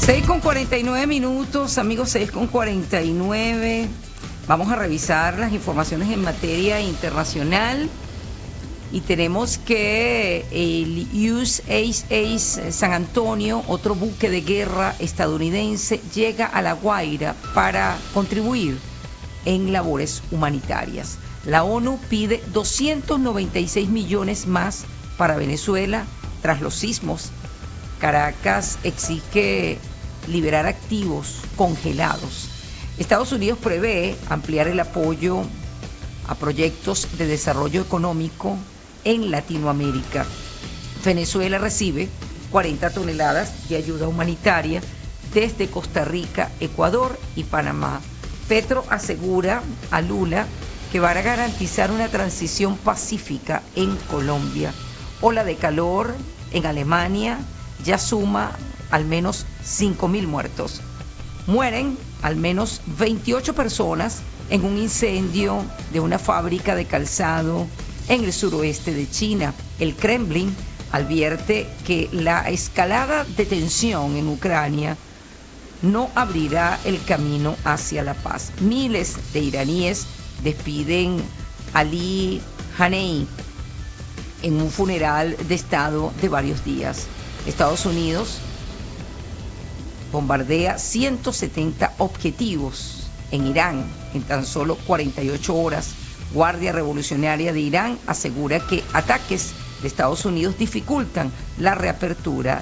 6:49, amigos, 6:49. Vamos a revisar las informaciones en materia internacional. Y tenemos que el USS San Antonio, otro buque de guerra estadounidense, llega a La Guaira para contribuir en labores humanitarias. La ONU pide 296 millones más para Venezuela tras los sismos. Caracas exige liberar activos congelados. Estados Unidos prevé ampliar el apoyo a proyectos de desarrollo económico en Latinoamérica. Venezuela recibe 40 toneladas de ayuda humanitaria desde Costa Rica, Ecuador y Panamá. Petro asegura a Lula que va a garantizar una transición pacífica en Colombia. Ola de calor en Alemania ya suma al menos 5.000 muertos. Mueren al menos 28 personas en un incendio de una fábrica de calzado en el suroeste de China. El Kremlin advierte que la escalada de tensión en Ucrania no abrirá el camino hacia la paz. Miles de iraníes despiden a Ali Khamenei en un funeral de estado de varios días. Estados Unidos bombardea 170 objetivos en Irán en tan solo 48 horas. Guardia Revolucionaria de Irán asegura que ataques de Estados Unidos dificultan la reapertura